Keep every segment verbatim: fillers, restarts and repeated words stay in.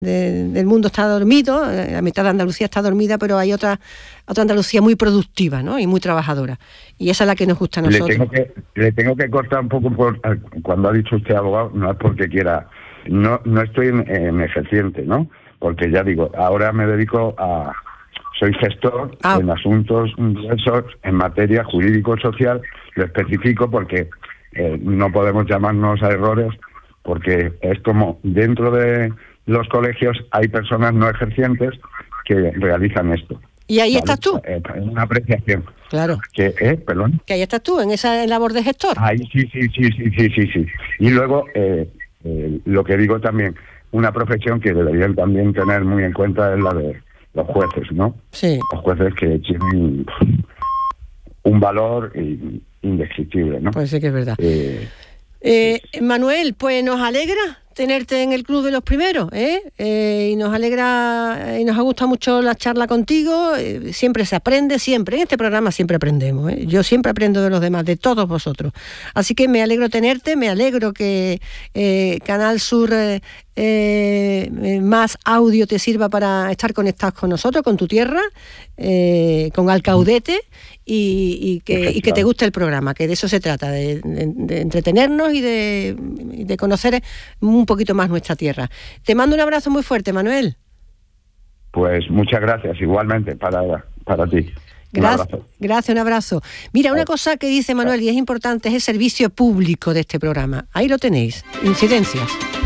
de, del mundo está dormido, la mitad de Andalucía está dormida, pero hay otra otra Andalucía muy productiva, ¿no? Y muy trabajadora. Y esa es la que nos gusta a nosotros. Le tengo que, le tengo que cortar un poco por, cuando ha dicho usted abogado, no es porque quiera, no no estoy en, en ejerciente, ¿no? Porque ya digo, ahora me dedico a, soy gestor ah. en asuntos diversos en materia jurídico-social, lo especifico porque eh, no podemos llamarnos a errores, porque es como dentro de los colegios hay personas no ejercientes que realizan esto. Y ahí ¿vale? estás tú. Eh, en una apreciación. Claro. Que, eh, perdón. Que ahí estás tú, en esa labor de gestor. Ahí sí, sí, sí, sí, sí, sí, sí. Y luego, eh, eh, lo que digo también, una profesión que deberían también tener muy en cuenta es la de los jueces, ¿no? Sí. Los jueces que tienen un valor indescriptible, ¿no? Pues sí que es verdad. Eh, eh, Manuel, pues nos alegra tenerte en el Club de los Primeros, ¿eh? Eh, y nos alegra y nos ha gustado mucho la charla contigo. Eh, siempre se aprende, siempre. En este programa siempre aprendemos, ¿eh? Yo siempre aprendo de los demás, de todos vosotros. Así que me alegro tenerte, me alegro que eh, Canal Sur eh, eh, Más Audio te sirva para estar conectados con nosotros, con tu tierra, eh, con Alcaudete. Y, y, que, y que te guste el programa, que de eso se trata, de, de, de entretenernos y de, de conocer un poquito más nuestra tierra. Te mando un abrazo muy fuerte, Manuel. Pues muchas gracias, igualmente, para, para ti. Gracias, un gracias, un abrazo. Mira, una cosa que dice Manuel y es importante es el servicio público de este programa. Ahí lo tenéis, incidencias.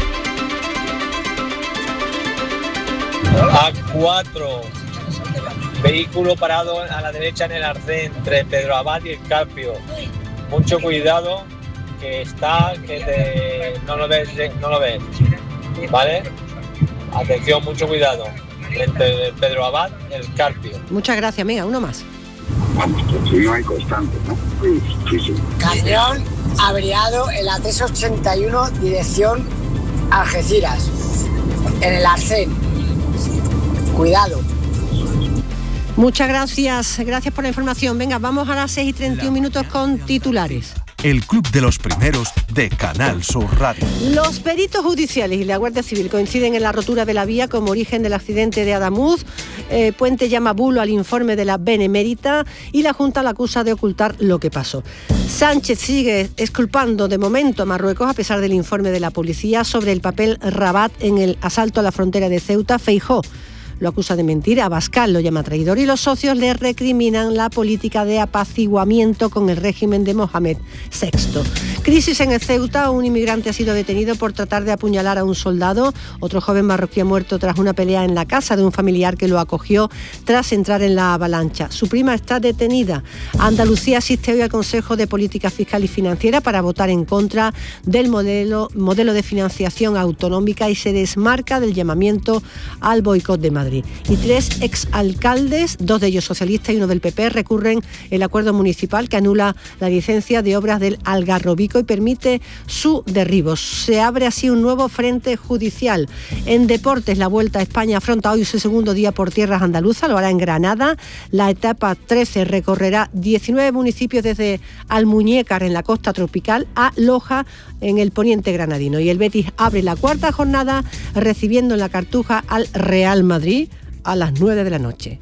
A cuatro. Vehículo parado a la derecha en el arcén entre Pedro Abad y el Carpio. Mucho cuidado, que está, que te, no lo ves, no lo ves, ¿vale? Atención, mucho cuidado, entre Pedro Abad y el Carpio. Muchas gracias, amiga, uno más. Vamos, que si no hay constante, ¿no? Sí, sí, sí. Camión averiado en la tres ochenta y uno, dirección Algeciras, en el arcén. Cuidado. Muchas gracias, gracias por la información. Venga, vamos a las seis y treinta y un minutos con titulares. El Club de los Primeros de Canal Sur Radio. Los peritos judiciales y la Guardia Civil coinciden en la rotura de la vía como origen del accidente de Adamuz. Eh, Puente llama bulo al informe de la Benemérita y la Junta la acusa de ocultar lo que pasó. Sánchez sigue exculpando de momento a Marruecos a pesar del informe de la policía sobre el papel Rabat en el asalto a la frontera de Ceuta. Feijóo lo acusa de mentir, Abascal lo llama traidor y los socios le recriminan la política de apaciguamiento con el régimen de Mohamed sexto. Crisis en el Ceuta, un inmigrante ha sido detenido por tratar de apuñalar a un soldado. Otro joven marroquí ha muerto tras una pelea en la casa de un familiar que lo acogió tras entrar en la avalancha. Su prima está detenida. Andalucía asiste hoy al Consejo de Política Fiscal y Financiera para votar en contra del modelo, modelo de financiación autonómica y se desmarca del llamamiento al boicot de Madrid. Y tres exalcaldes, dos de ellos socialistas y uno del P P, recurren el acuerdo municipal que anula la licencia de obras del Algarrobico y permite su derribo. Se abre así un nuevo frente judicial. En deportes, la Vuelta a España afronta hoy su segundo día por tierras andaluzas, lo hará en Granada. La etapa trece recorrerá diecinueve municipios desde Almuñécar en la costa tropical a Loja en el poniente granadino. Y el Betis abre la cuarta jornada recibiendo en la Cartuja al Real Madrid a las nueve de la noche.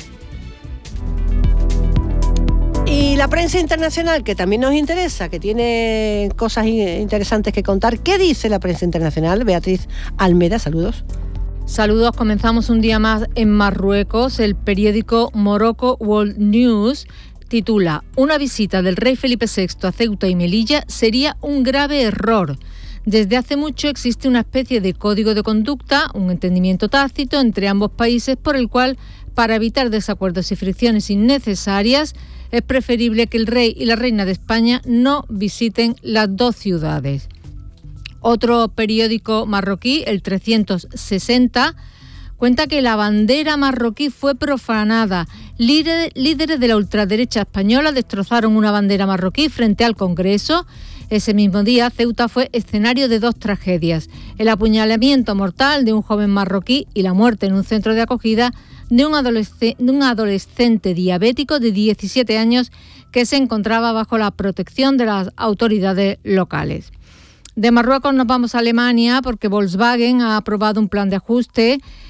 Y la prensa internacional, que también nos interesa, que tiene cosas interesantes que contar. ¿Qué dice la prensa internacional? Beatriz Almeda, saludos. Saludos, comenzamos un día más en Marruecos. El periódico Morocco World News titula: Una visita del rey Felipe sexto a Ceuta y Melilla sería un grave error. Desde hace mucho existe una especie de código de conducta, un entendimiento tácito entre ambos países por el cual, para evitar desacuerdos y fricciones innecesarias, es preferible que el rey y la reina de España no visiten las dos ciudades. Otro periódico marroquí, el trescientos sesenta, cuenta que la bandera marroquí fue profanada. Líder, líderes de la ultraderecha española destrozaron una bandera marroquí frente al Congreso. Ese mismo día, Ceuta fue escenario de dos tragedias: el apuñalamiento mortal de un joven marroquí y la muerte en un centro de acogida de un, adolesc- de un adolescente diabético de diecisiete años que se encontraba bajo la protección de las autoridades locales. De Marruecos nos vamos a Alemania porque Volkswagen ha aprobado un plan de ajuste